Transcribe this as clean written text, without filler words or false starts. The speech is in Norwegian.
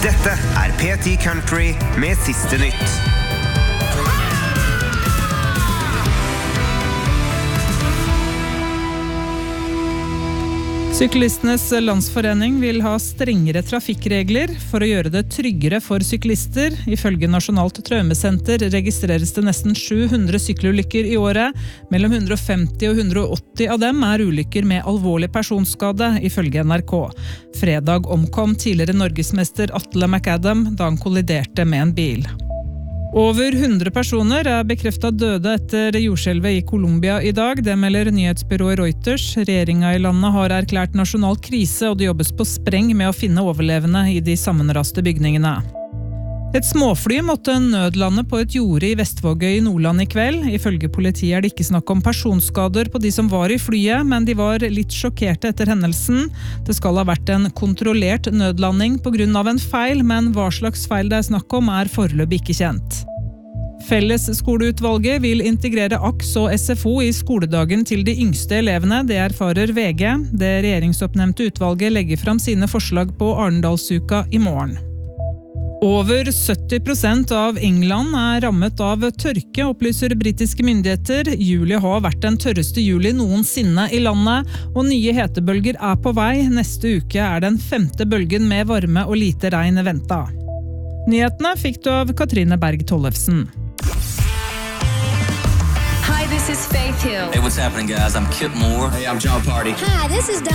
Dette P10 Country med siste nytt. Syklistenes landsforening vil ha strengere trafikkregler for å gjøre det tryggere for syklister. Ifølge Nasjonalt Traumesenter registreres det nesten 700 sykkelulykker i året. Mellom 150 og 180 av dem ulykker med alvorlig personskade, ifølge NRK. Fredag omkom tidligere norgesmester Atle McAdam da han kolliderte med en bil. Over 100 personer bekreftet døde etter jordskjelvet i Colombia i dag. Det melder nyhetsbyrået Reuters. Regjeringen i landet har erklært nasjonal krise, og det jobbes på spreng med å finne overlevende i de sammenraste bygningene. Et småfly måtte nødlande på et jorde i Vestvågøy i Nordland i kveld. Ifølge politiet det ikke snakk om personskader på de som var i flyet, men de var litt sjokkerte etter hendelsen. Det skal ha vært en kontrollert nødlanding på grunn av en feil, men hva slags feil det snakk om foreløpig ikke kjent. Fellesskoleutvalget vil integrere AKS og SFO i skoledagen til de yngste elevene, det erfarer VG. Det regjeringsoppnevnte utvalget legger fram sine forslag på Arendalsuka i morgen. Over 70% av England rammet av tørke, opplyser britiske myndigheter. Juli har vært den tørreste juli noensinne i landet, og nye hetebølger på vei. Neste uke den 5. bølgen med varme og lite regn ventet. Nyhetene fikk du av Katrine Berg Tollefsen. Hi, this is Faith Hill. Hey, what's happening, guys? I'm Kip Moore. Hey, I'm John Party. Hi, this is